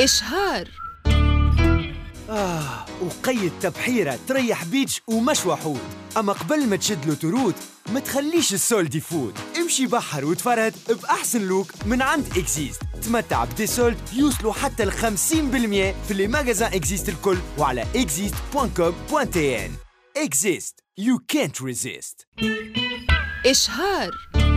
إشهار. وقيد تبحيرة تريح بيتش ومشوى حوت. أما قبل ما تشد له تروت ما تخليش السولد يفوت. امشي بحر وتفرهد بأحسن لوك من عند إكزيست. تمتع بدي سولد يوصلوا حتى 50% في لي ماغازان إكزيست الكل وعلى exist.com.tn. إكزيست. You can't resist. إشهار.